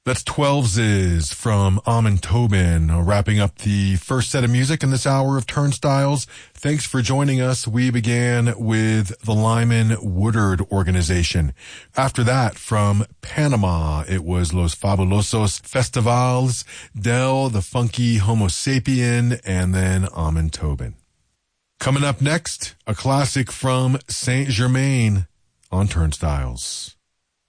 That's 12s from Amin Tobin, wrapping up the first set of music in this hour of Turnstiles. Thanks for joining us. We began with the Lyman Woodard Organization. After that, from Panama, it was Los Fabulosos Festivals, Del, the Funky Homo Sapien, and then Amin Tobin. Coming up next, a classic from Saint Germain on Turnstiles.